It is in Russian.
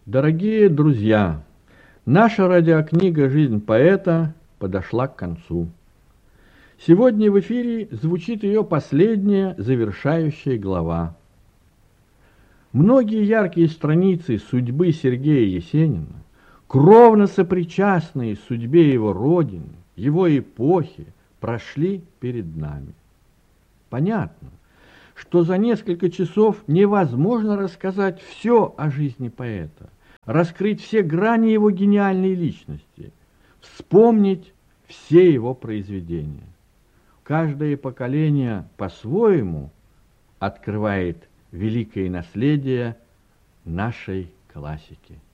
Дорогие друзья, наша радиокнига «Жизнь поэта» подошла к концу. Сегодня в эфире звучит ее последняя, завершающая глава. Многие яркие страницы судьбы Сергея Есенина, кровно сопричастные судьбе его родины, его эпохи, прошли перед нами. Понятно, что за несколько часов невозможно рассказать все о жизни поэта, раскрыть все грани его гениальной личности, вспомнить все его произведения. Каждое поколение по-своему открывает великое наследие нашей классики.